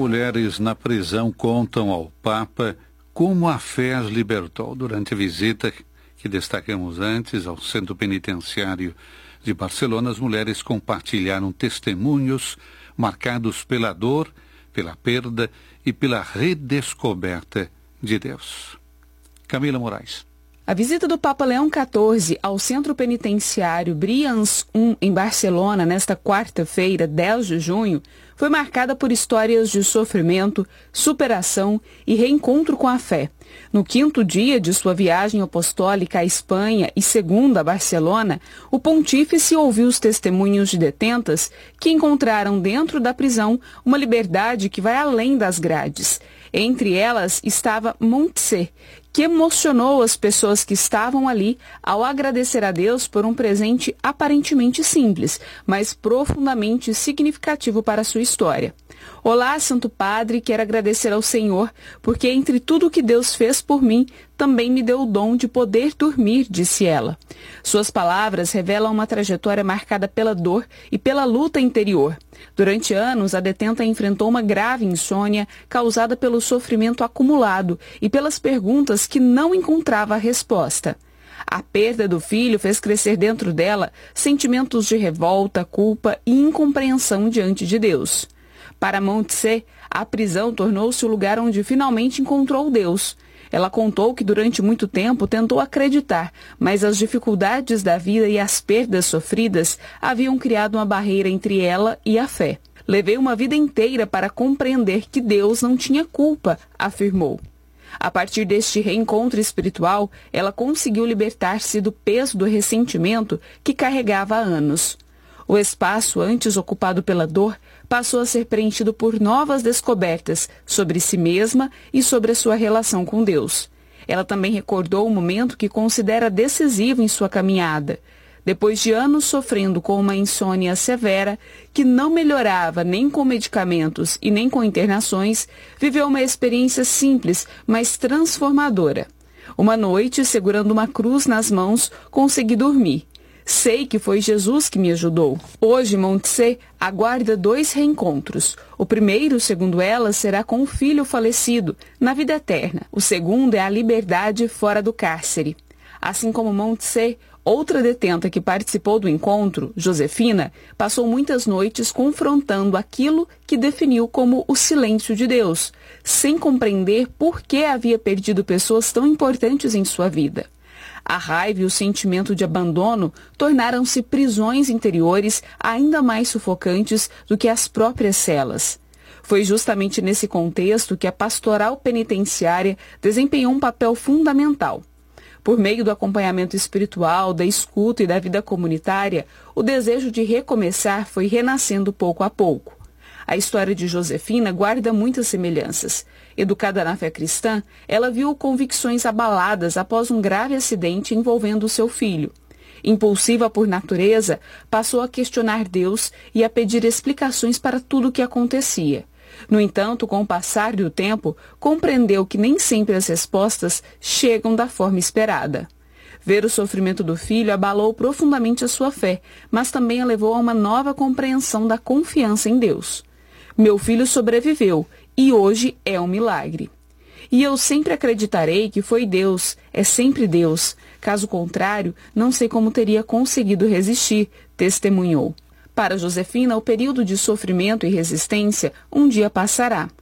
mulheres na prisão contam ao Papa como a fé as libertou durante a visita que destacamos antes ao Centro Penitenciário de Barcelona. As mulheres compartilharam testemunhos marcados pela dor, pela perda e pela redescoberta de Deus. Camila Moraes. A visita do Papa Leão XIV ao Centro Penitenciário Brians I, em Barcelona, nesta quarta-feira, 10 de junho, foi marcada por histórias de sofrimento, superação e reencontro com a fé. No quinto dia de sua viagem apostólica à Espanha e segundo a Barcelona, o pontífice ouviu os testemunhos de detentas que encontraram dentro da prisão uma liberdade que vai além das grades. Entre elas estava Montse, que emocionou as pessoas que estavam ali ao agradecer a Deus por um presente aparentemente simples, mas profundamente significativo para a sua história. Olá, Santo Padre, quero agradecer ao Senhor, porque entre tudo que Deus fez por mim, também me deu o dom de poder dormir, disse ela. Suas palavras revelam uma trajetória marcada pela dor e pela luta interior. Durante anos, a detenta enfrentou uma grave insônia causada pelo sofrimento acumulado e pelas perguntas que não encontrava a resposta. A perda do filho fez crescer dentro dela sentimentos de revolta, culpa e incompreensão diante de Deus. Para Montse, a prisão tornou-se o lugar onde finalmente encontrou Deus. Ela contou que durante muito tempo tentou acreditar, mas as dificuldades da vida e as perdas sofridas haviam criado uma barreira entre ela e a fé. Levei uma vida inteira para compreender que Deus não tinha culpa, afirmou. A partir deste reencontro espiritual, ela conseguiu libertar-se do peso do ressentimento que carregava há anos. O espaço antes ocupado pela dor passou a ser preenchido por novas descobertas sobre si mesma e sobre a sua relação com Deus. Ela também recordou um momento que considera decisivo em sua caminhada. Depois de anos sofrendo com uma insônia severa, que não melhorava nem com medicamentos e nem com internações, viveu uma experiência simples, mas transformadora. Uma noite, segurando uma cruz nas mãos, consegui dormir. Sei que foi Jesus que me ajudou. Hoje, Montse aguarda 2 reencontros. O primeiro, segundo ela, será com o filho falecido, na vida eterna. O segundo é a liberdade fora do cárcere. Assim como Montse, outra detenta que participou do encontro, Josefina, passou muitas noites confrontando aquilo que definiu como o silêncio de Deus, sem compreender por que havia perdido pessoas tão importantes em sua vida. A raiva e o sentimento de abandono tornaram-se prisões interiores ainda mais sufocantes do que as próprias celas. Foi justamente nesse contexto que a pastoral penitenciária desempenhou um papel fundamental. Por meio do acompanhamento espiritual, da escuta e da vida comunitária, o desejo de recomeçar foi renascendo pouco a pouco. A história de Josefina guarda muitas semelhanças. Educada na fé cristã, ela viu convicções abaladas após um grave acidente envolvendo seu filho. Impulsiva por natureza, passou a questionar Deus e a pedir explicações para tudo o que acontecia. No entanto, com o passar do tempo, compreendeu que nem sempre as respostas chegam da forma esperada. Ver o sofrimento do filho abalou profundamente a sua fé, mas também a levou a uma nova compreensão da confiança em Deus. Meu filho sobreviveu e hoje é um milagre. E eu sempre acreditarei que foi Deus, é sempre Deus. Caso contrário, não sei como teria conseguido resistir, testemunhou. Para Josefina, o período de sofrimento e resistência um dia passará.